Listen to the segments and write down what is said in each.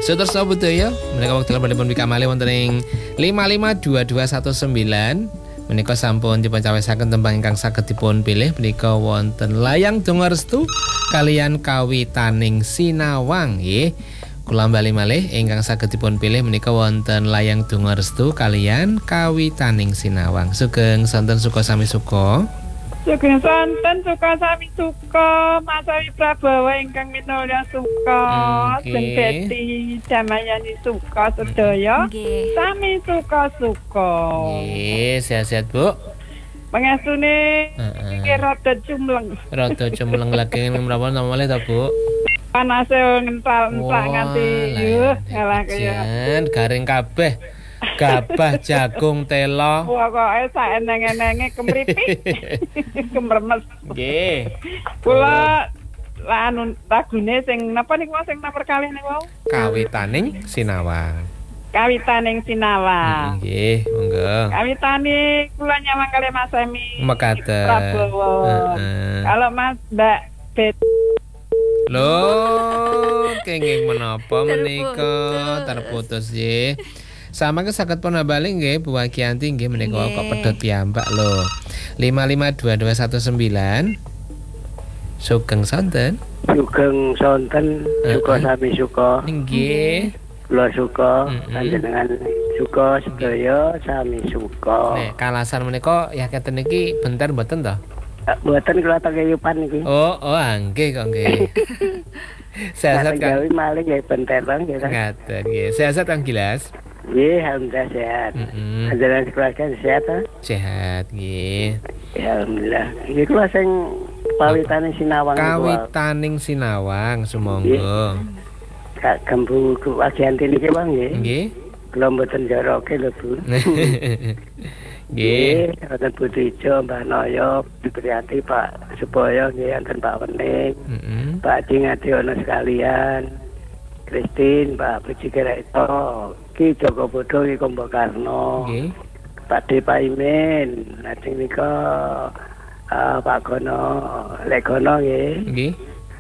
Suterso budaya menika wekdal panjenengan bika malih wonten ing 552219. Menika sampun dipun cawisaken tembang ingkang saged dipun pilih menika wonten Layang Donga Restu kaliyan Kawitaning Sinawang nggih. Kula bali malih ingkang saged dipun pilih menika wonten Layang Donga Restu kaliyan Kawitaning Sinawang. Sugeng sonten suka sami suka. Sugeng sonten suka sami suka Mas Awi Prabowo ingkang minulya suka Jeng Beti Damayani suka sedaya sami suka-suka. Nggih, sehat-sehat Bu. Pangestune iki rada cumleng. Rada cumleng lagi menapa namanya ta Bu? Panase ngental-entak nganti ngalah kaya. Garing kabeh. Gabah, jagung, telo. Pokoke sak eneng-enenge kemripit. Kemremes. Nggih. Kula anu lagune sing napa niku sing nomor kalih niku? Kawitaning Sinawang. Kawitaning Sinawang. Nggih, monggo. Kawitane kula nyawang kalih Mas Emi. Mekaten. Prabowo. Kalau Mas Mbak Bet Loh, kenging menapa menika terputus nggih. Sama ke saged pun bali nggih Bu Wagianti nggih menika kok pedhot piyambak lho. 552219. Sugeng sonten. Sugeng sonten suka sami suka. Nggih. Kula suka panjenengan suka sedaya sami suka. Nek kalasan menika ya keten iki bentar mboten to? Mboten kula takeyupan iki. Oh, nggih kok nggih. Sehat kan? Gawe malih nggih bentar nggih. Ngaten nggih. Sehat Kang Gilas. Nggih, alhamdulillah sehat. Panjenengan keluarga sehat ta? Sehat nggih. Alhamdulillah. Iki kula sing Kawitaning Sinawang. Kawitaning Sinawang sumangga. Kak Gembu Wagianti niki Bang nggih. Nggih. Kula mboten joroke lho Bu. Nggih, wonten Budijo, Mbah Noyo, Priati, Pak Suboyo nggih wonten Pak Wening. Pak Dingati ono sekalian. Kristin, Pak Puji Gereto, Ki Joko Bodo, Ki Kombo Karno. Nggih. Pak De Paimin, lajeng nika Pak Gono, Legono nggih. Nggih.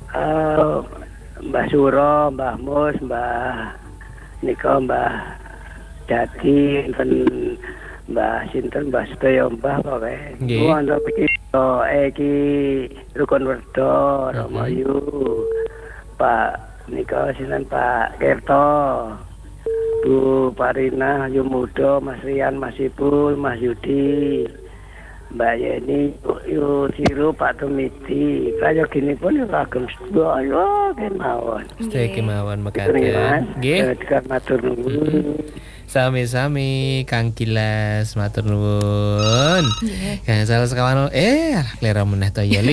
Mbah Suro, Mbah Mus, Mbah nika Mbah Dadi, Mbah Sinten, Mbah Sedaya Mbah pokoke. Nggih. Wonten iki Rukun Werdo, Romayu. Pak nika sinten Pak Kerto. Bu Parina, Yumudo, Mas Rian, Mas Ipul, Mas Yudi. Mbak Yeni, Yu Siru, Pak Tumiti. Kaya gini pun kagem sedaya kemawon. Sedaya kemawon mekaten. Nggih. Matur nuwun. Sami-sami Kang Gilas matur nuwun. Kang salah sekawan klera meneh to ya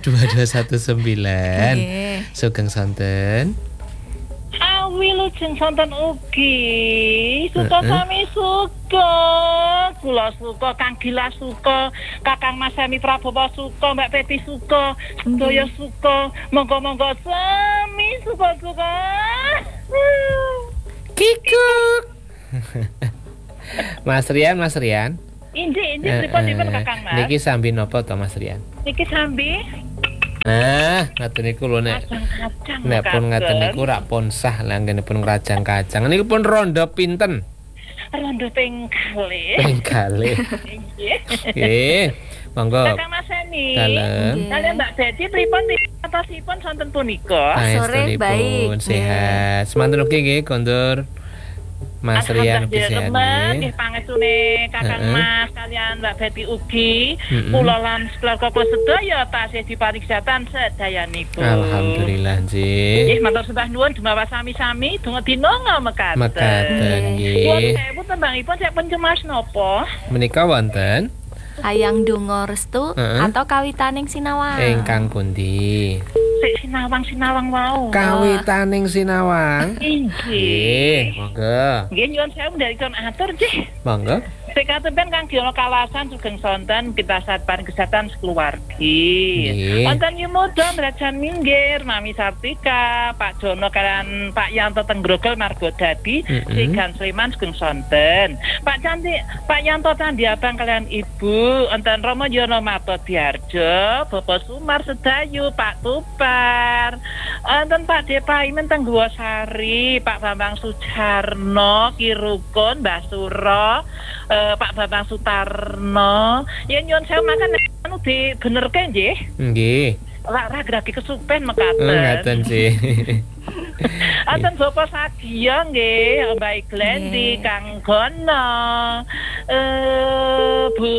552219. Sugeng sonten. Awi lujeng sonten ugi. Suka sami suka. Kula suka, Kang Gilas suka, Kakang Mas Sami Prabowo suka, Mbak Peti suka, sedaya suka. Monggo-monggo sami suka-suka. Kikuk. Mas Rian. Indi pripun Kakang Mas? Niki sambi napa to Mas Rian? Niki sambi. Nah, ngaten niku lho nek pun ngaten niku rak pun sah langgenipun ngrajang-kacang. Niku pun rondo pinten? Rondo ping kalih. Nggih. Monggo. Kakang Mas Seni. Dalem. Kalian Mbak Betty pripun atosipun sonten punika? Sore baik. Sehat. Semanten ugi nggih kondur. Mas Rian sehat nggih pangestune Kakang Mas kalian Mbak Betty ugi kula lan keluarga kula sedaya tasih dipariksakan sedayanipun. Alhamdulillah nggih. Nggih matur sembah nuwun dumawa sami-sami donga dinonga mekaten. Mekaten nggih. Nuwun sewu tembangipun sak pencemas napa? Menika wonten Layang Donga Restu atau Kawitaning Sinawang. Ingkang pundi? Sinawang wau. Kawitaning Sinawang. Nggih. Monggo. Nggih nyuwun sewu ndarikon atur nggih. Monggo. Sekatempen Kang Diono Kalasan sugeng sonten kita saat kesehatan sekeluarga. Nggih. Wonten nyumudha Brajan Minggir, Mami Sartika, Pak Jono kalian Pak Yanto Tengrogol Margodadi, Sigan Sleman Sugeng Sonten. Pak Yanto Candi Abang kalian Ibu, wonten Romo Yono Mato Diarjo, Bapak Sumar Sedayu, Pak Tupar. Wonten Pak Depaimen Tengguwasari, Pak Bambang Sujarno, Kirukun, Mbah Suro, Pak Bambang Sutarno. Ya nyuwun sewu makan anu dibenerke nggih. Nggih. Ra gragi kesupen mekaten. Ngaten sih. Aten Bapak Sagia nggih, Mbak Glendi, Kang Gono, Bu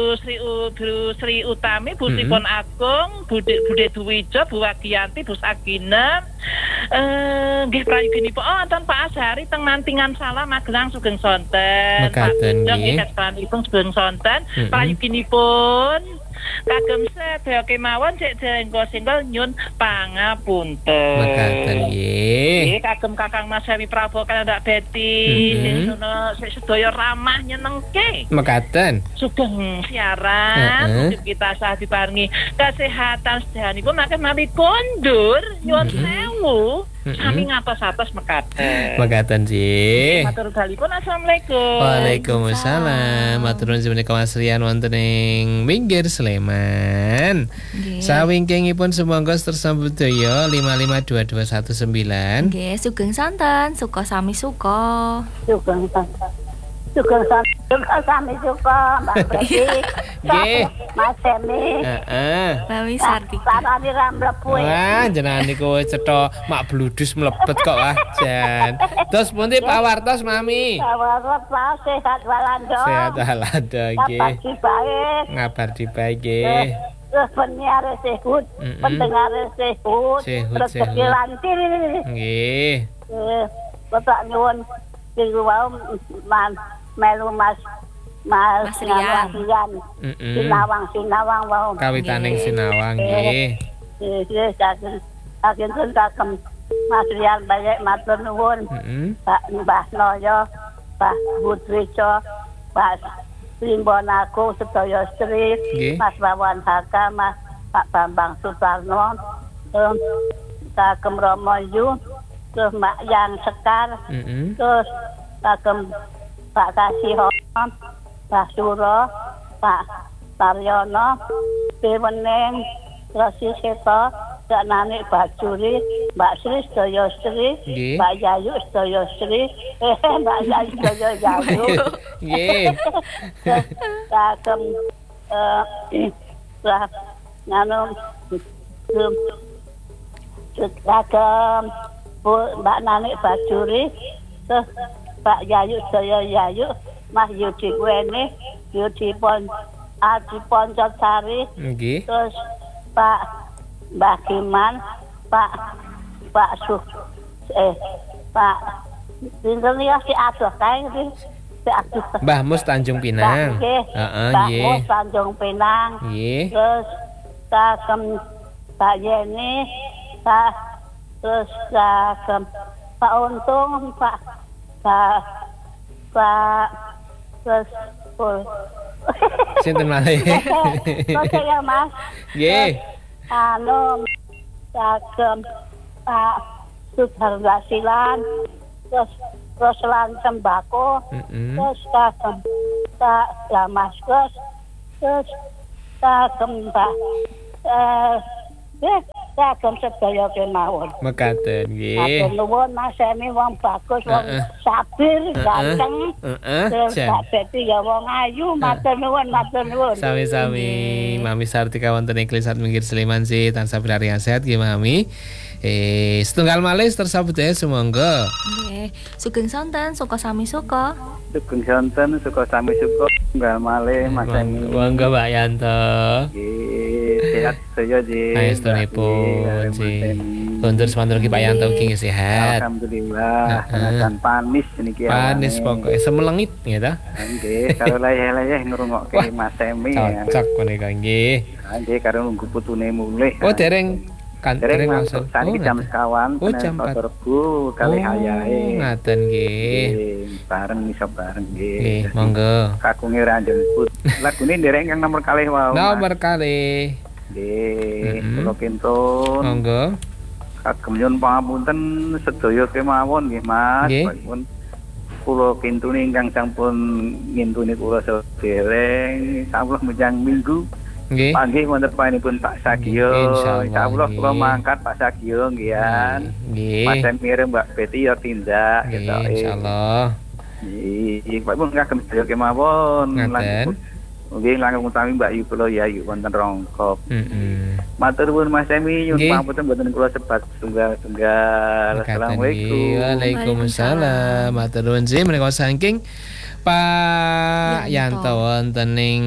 Sri Utami, Bu Sipon Agung, Bude Duwijo, Bu Wagiyanti, Bu Sagina, nggih prayoginipun wonten Pak Azhari teng Mantingan Salam Magelang Sugeng Sonten. Mekaten nggih. Ipun Sugeng Sonten, prayoginipun kagem sedaya kemawon cek jenggo-jenggo nyun pangapunten. Mekaten nggih. Kagem Kakang Mas Semi Prabowo kan ndak Beti sing sedaya ramah nyenengke. Mekaten. Sugeng siaran kita sah diparingi kesehatan sedayanipun makin mami kondur nyuwun sewu sami ngatos-atos mekaten. Mekaten sih. Matur dalipun assalamualaikum. Waalaikumsalam. Matur nuwun menika Mas Rian wonten ing Minggir Sleman. Sawingkingipun sumangga tersambut daya 552219. Nggih, sugeng santen, suka sami suka. Sugeng santen. Sugeng sami suka, Mbak Beti. Nggih. Mas Semi. Mami Sartika. Sarane ra mlebu. Wah, jenengan niku cetha mak bludus mlebet kok wah jan. Terus pundi Pak Wartos Mami? Pak sehat walanda. Sehat walanda nggih. Baik. Ngabar di baik nggih. Terus penyiar sehat, pendengar sehat, rezeki lancar. Nggih. Bapak nyuwun sing wau melu Mas Rian. Sinawang wau. Kawitaning Sinawang nggih. Nggih, saking kagem Mas Rian banyak matur nuwun. Pak Mbah Noyo, Pak Budrijo, Pak Limbonaku sedaya Sri, Mas Wawan Haka, Mas Pak Bambang Sutarno, kagem Romo Yu, terus Mbak Yang Sekar, terus kagem Pak Kasihon, Pak Suro, Pak Taryono, Pimeneng, Resi Seto, Mbak Nani Bajuri, Mbak Sri sedaya Sri, Mbak Yayu sedaya Sri, Mbak Yayu sedaya Yayu. Nggih. Kagem kagem Mbak Nani Bajuri, terus Pak Yayu sedaya Yayu, Mas Yudi Wene, Yudi Adi Poncosari, terus Pak Mbak Kiman, Pak Dinten ya si adoh kae iki. Si adoh. Mbah Mus Tanjung Pinang. Heeh, nggih. Mbah Mus Tanjung Pinang. Nggih. Terus kagem Pak Yeni, terus kagem Pak Untung, Pak terus Sinten malih? Kok ya Mas? Nggih. Kagem Pak Sudarwasilan, terus Roslan Sembako, terus kagem Pak Damaskus, terus kagem Pak kagem sedaya kemawon. Mekaten nggih. Matur nuwun Mas Semi wong bagus, wong sabir, ganteng. Terus Pak Beti ya wong ayu, matur nuwun, matur nuwun. Sami-sami. Mami Sartika wonten ing Klisat Minggir Sleman sih tansah pinarian sehat nggih Mami. Setunggal malih tersabut ya sumangga. Nggih, sugeng santen, suka sami suka. Sugeng santen, suka sami suka, setunggal malih Mas Semi. Monggo Pak Yanto. Nggih, sehat saya nggih. Saestunipun sih. Kondur semantur ki Pak Yanto ki sehat. Alhamdulillah, tenagan panis niki. Panis pokoke semelengit nggih ta. Nggih, karo leyeh-leyeh ngrungokke Mas Semi. Cocok menika nggih. Nggih, karo nunggu putune mulih. Oh, dereng dereng masuk saniki jam sekawan jam 4 Rebu kali hayae. Ngaten nggih. Bareng iso bareng nggih. Nggih, monggo. Kakunge ra njemput. Lagune dereng yang nomor kalih wau. Nomor kalih. Nggih, kula kintun. Monggo. Kagem nyuwun pangapunten sedaya kemawon nggih Mas. Pun kula kintune ingkang sampun ngintuni kula sedereng sampun menjang minggu. Nggih. Panggih wonten panjenenganipun Pak Sagio. Insyaallah kula mangkat Pak Sagio nggih. Nggih. Mas Emir Mbak Betty ya tindak gitu. Insyaallah. Nggih, Pak pun kagem sedaya kemawon. Nggih, langkung utami Mbak Yu kula ya yu wonten Rongkop. Matur nuwun Mas Emi, nyuwun pangapunten mboten kula sebat tunggal-tunggal. Assalamualaikum. Waalaikumsalam. Matur nuwun sih menika saking Pak Yanto wonten ing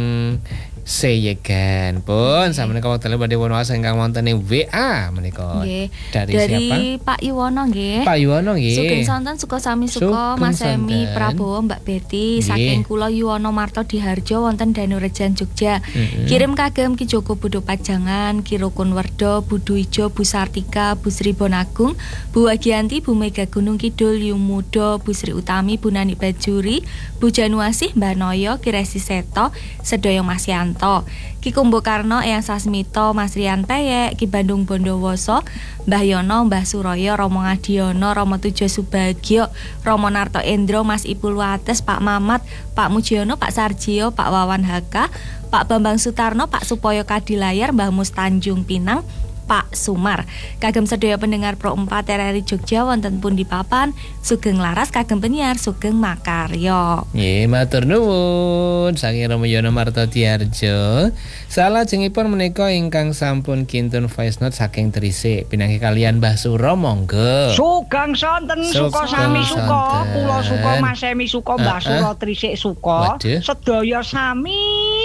Seyegan pun sama menika wekdal badhe wonten ingkang wonten ing WA menika. Dari siapa? Pak Iwono nggih. Pak Iwono nggih. Sugeng sonten suka sami suka Mas Emi Prabowo Mbak Betty saking kula Yuwono Marto Diharjo wonten Danurejan Jogja. Kirim kagem Ki Joko Bodo Pajangan, Ki Rukun Werdo, Bu Duijo, Bu Sartika, Bu Sri Bonagung, Bu Wagianti, Bu Mega Gunung Kidul, Yumudo, Bu Sri Utami, Bu Nani Bajuri, Bu Januasih, Mbah Noyo, Ki Resi Seto, sedaya Mas Yanto, Ki Kumbo Karno, Eyang Sasmito, Mas Rian Peyek, Ki Bandung Bondowoso, Mbah Yono, Mbah Suroyo, Romo Ngadiono, Romo Tujo Subagio, Romo Narto Endro, Mas Ipul Wates, Pak Mamat, Pak Mujiono, Pak Sarjio, Pak Wawan Haka, Pak Bambang Sutarno, Pak Supoyo Kadilayar, Mbah Mus Tanjung Pinang, Pak Sumar. Kagem sedaya pendengar Pro 4 RRI Jogja wonten pundi papan, sugeng laras kagem penyiar sugeng makarya. Nggih, matur nuwun saking Romo Yono Marto Diharjo. Salajengipun menika ingkang sampun kintun voice note saking Trisik pinanggi kalian Mbah Suro monggo. Sugeng sonten suka sami suka, kula suka Mas Emi suka Mbah Suro Trisik suka. Sedaya sami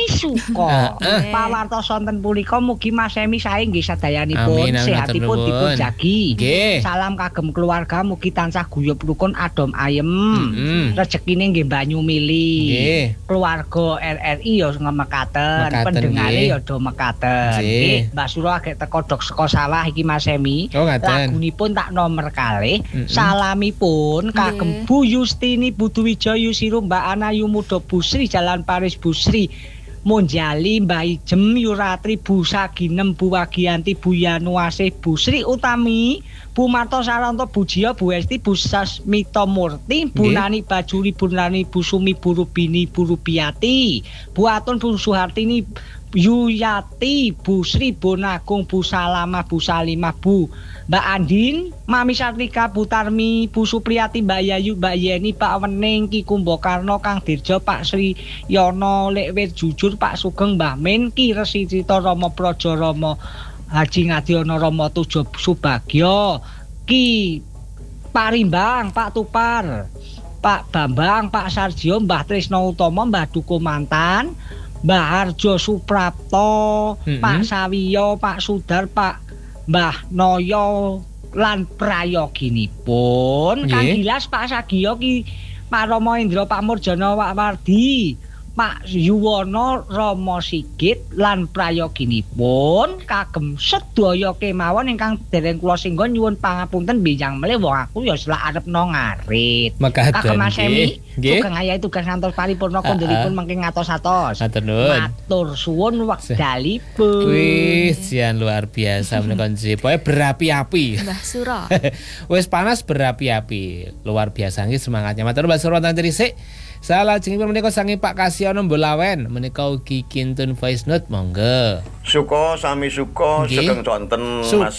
suka. Pawartos sonten punika mugi Mas Emi sae nggih sedayanipun sehatipun dipun jagi. Salam kagem keluarga mugi tansah guyub rukun adom ayem. Rezekine nggih banyu mili. Keluarga RRI ya ngemekaten, pendengare ya do mekaten. Nggih, Mbak Suro agek teko dok saka sawah iki Mas Emi. Lagunipun tak nomor kalih. Salamipun kagem Bu Yustini, Bu Duwijo Yusiru, Mbak Ana Yumudo Busri, Jalan Paris Busri, Monjali, Mbak Ijem, Yuratri, Bu Saginem, Bu Wagianti, Bu Yanuasih, Bu Sri Utami, Bu Marto Saranto, Bu Jio, Bu Esti, Bu Sasmito Murti, Bu Nani Bajuri, Bu Nani, Bu Sumi, Bu Rubini, Bu Rubiati, Bu Atun, Bu Suhartini, Yuyati, Bu Sri Bonagung, Bu Salama, Bu Salimah, Bu Mbak Andin, Mami Sartika, Bu Tarmi, Bu Supriyati, Mbak Yayu, Mbak Yeni, Pak Wening, Ki Kumbo Karno, Kang Dirjo, Pak Sri Yono, Lekwir Jujur, Pak Sugeng, Mbah Men, Ki Resi Cito, Romo Projo, Romo Haji Ngadiono, Romo Tujo Subagio, Ki Parimbang, Pak Tupar, Pak Bambang, Pak Sarjio, Mbah Trisno Utomo, Mbah Duko Mantan, Mbah Harjo Suprapto, Pak Sawiyo, Pak Sudar, Pak Mbah Noyo lan prayoginipun. Kang Gilas, Pak Sagio, Ki Pak Romo Indro, Pak Murjono, Pak Wardi, Pak Yuwono, Romo Sigit lan prayoginipun kagem sedaya kemawon ingkang dereng kula singgon nyuwun pangapunten benjang melih wong aku ya selak arep no ngarit. Kagem Mas Emi sugeng ayahi tugas ngantos paripurna kondheripun mangke ngatos-atos. Matur suwun wekdalipun. Wis jan luar biasa menika nggih. Pokoke berapi-api. Mbah Suro. Wis panas berapi-api. Luar biasa nggih semangatnya. Matur Mbah Suro teng Trisik. Salajengipun menika sange Pak Kasyono Mbolawen menika ugi kintun voice note monggo. Suka sami suka sugeng sonten Mas